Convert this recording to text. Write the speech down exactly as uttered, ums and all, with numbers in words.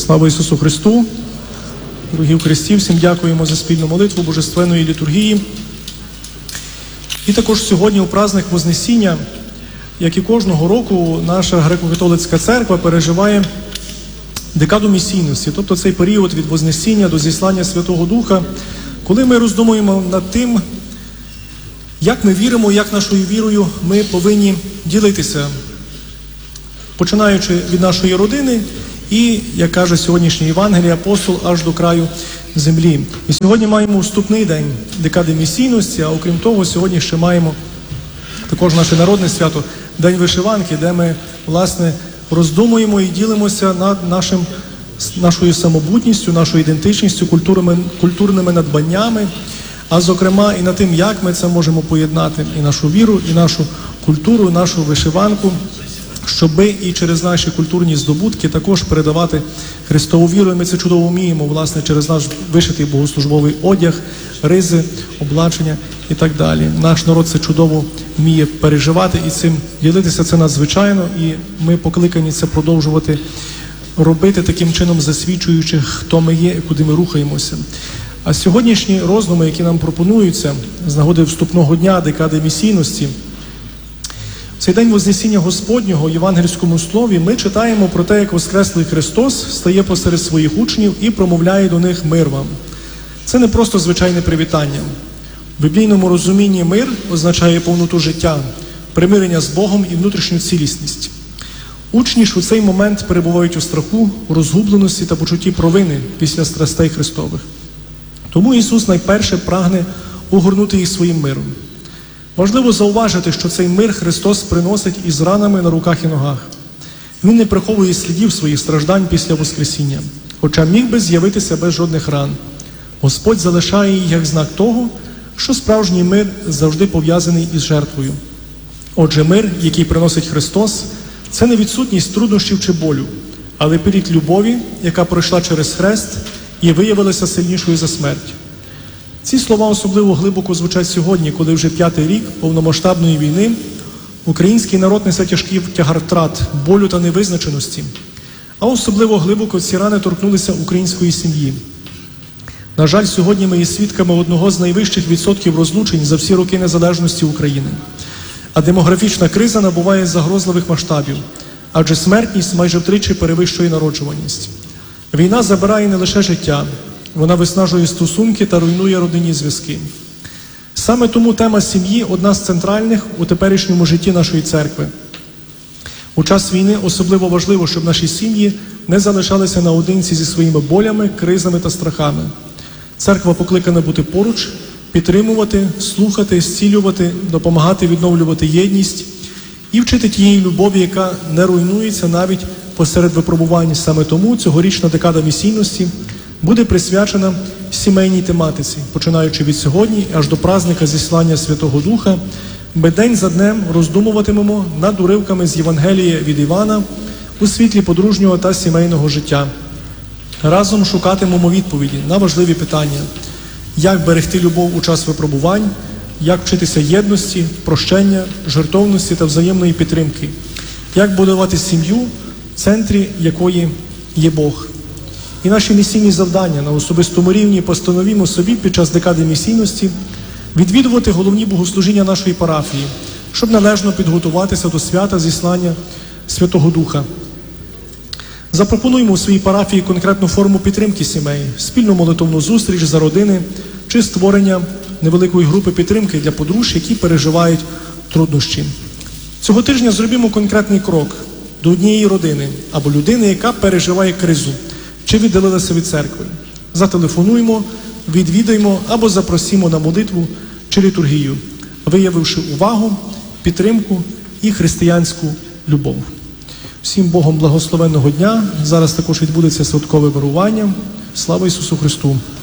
Слава Ісусу Христу! Дорогі в Христі, всім дякуємо за спільну молитву Божественної літургії. І також сьогодні у праздник Вознесіння, як і кожного року, наша греко-католицька церква переживає декаду місійності, тобто цей період від Вознесіння до зіслання Святого Духа, коли ми роздумуємо над тим, як ми віримо, як нашою вірою ми повинні ділитися, починаючи від нашої родини і, як каже сьогоднішній Євангелій, апостол, аж до краю землі. І сьогодні маємо вступний день декади місійності, а окрім того, сьогодні ще маємо також наше народне свято День вишиванки, де ми, власне, роздумуємо і ділимося над нашим, нашою самобутністю, нашою ідентичністю, культурними, культурними надбаннями, а зокрема і над тим, як ми це можемо поєднати, і нашу віру, і нашу культуру, і нашу вишиванку, щоби і через наші культурні здобутки також передавати Христову віру. І ми це чудово вміємо, власне, через наш вишитий богослужбовий одяг, ризи, облачення і так далі. Наш народ це чудово вміє переживати і цим ділитися, це надзвичайно, і ми покликані це продовжувати робити, таким чином засвідчуючи, хто ми є і куди ми рухаємося. А сьогоднішні роздуми, які нам пропонуються з нагоди вступного дня декади місійності, цей день Вознесіння Господнього в євангельському слові ми читаємо про те, як Воскреслий Христос стає посеред своїх учнів і промовляє до них «Мир вам». Це не просто звичайне привітання. В біблійному розумінні мир означає повноту життя, примирення з Богом і внутрішню цілісність. Учні ж у цей момент перебувають у страху, розгубленості та почутті провини після страстей Христових. Тому Ісус найперше прагне огорнути їх своїм миром. Важливо зауважити, що цей мир Христос приносить із ранами на руках і ногах. Він не приховує слідів своїх страждань після Воскресіння, хоча міг би з'явитися без жодних ран. Господь залишає їх як знак того, що справжній мир завжди пов'язаний із жертвою. Отже, мир, який приносить Христос, це не відсутність труднощів чи болю, але плід любові, яка пройшла через хрест і виявилася сильнішою за смерть. Ці слова особливо глибоко звучать сьогодні, коли вже п'ятий рік повномасштабної війни український народ несе тяжкий тягар втрат, болю та невизначеності. А особливо глибоко ці рани торкнулися української сім'ї. На жаль, сьогодні ми є свідками одного з найвищих відсотків розлучень за всі роки незалежності України. А демографічна криза набуває загрозливих масштабів, адже смертність майже втричі перевищує народжуваність. Війна забирає не лише життя, вона виснажує стосунки та руйнує родинні зв'язки. Саме тому тема сім'ї – одна з центральних у теперішньому житті нашої церкви. У час війни особливо важливо, щоб наші сім'ї не залишалися наодинці зі своїми болями, кризами та страхами. Церква покликана бути поруч, підтримувати, слухати, зцілювати, допомагати відновлювати єдність і вчити тієї любові, яка не руйнується навіть посеред випробувань. Саме тому цьогорічна декада місійності буде присвячена сімейній тематиці, починаючи від сьогодні аж до праздника зіслання Святого Духа. Ми день за днем роздумуватимемо над уривками з Євангелія від Івана у світлі подружнього та сімейного життя. Разом шукатимемо відповіді на важливі питання: як берегти любов у час випробувань, як вчитися єдності, прощення, жертовності та взаємної підтримки, як будувати сім'ю, в центрі якої є Бог. І наші місійні завдання на особистому рівні постановімо собі під час декади місійності відвідувати головні богослужіння нашої парафії, щоб належно підготуватися до свята зіслання Святого Духа. Запропонуємо у своїй парафії конкретну форму підтримки сімей, спільну молитовну зустріч за родини чи створення невеликої групи підтримки для подружжя, які переживають труднощі. Цього тижня зробімо конкретний крок до однієї родини або людини, яка переживає кризу чи віддалилася від церкви. Зателефонуємо, відвідаємо або запросимо на молитву чи літургію, виявивши увагу, підтримку і християнську любов. Всім Богом благословенного дня. Зараз також відбудеться святкове вирування. Слава Ісусу Христу!